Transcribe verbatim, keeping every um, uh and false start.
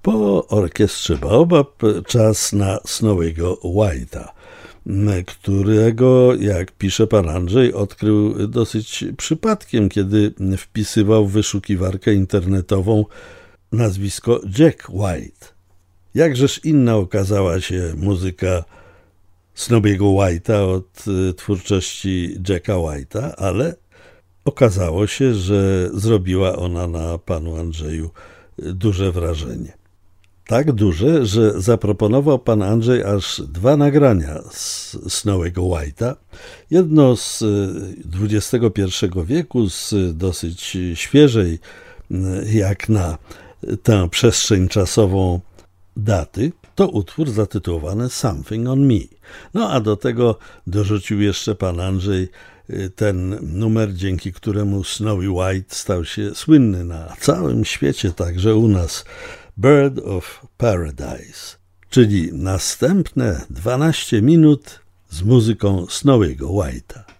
Po orkiestrze Baobab czas na Snowy'ego White'a, którego, jak pisze pan Andrzej, odkrył dosyć przypadkiem, kiedy wpisywał w wyszukiwarkę internetową nazwisko Jack White. Jakżeż inna okazała się muzyka Snowy'ego White'a od twórczości Jacka White'a, ale okazało się, że zrobiła ona na panu Andrzeju duże wrażenie. Tak duże, że zaproponował pan Andrzej aż dwa nagrania z Snowy'ego White'a. Jedno z dwudziestego pierwszego wieku, z dosyć świeżej, jak na tę przestrzeń czasową daty, to utwór zatytułowany Something on Me. No a do tego dorzucił jeszcze pan Andrzej ten numer, dzięki któremu Snowy White stał się słynny na całym świecie, także u nas. Bird of Paradise, czyli następne dwanaście minut z muzyką Snowy'ego White'a.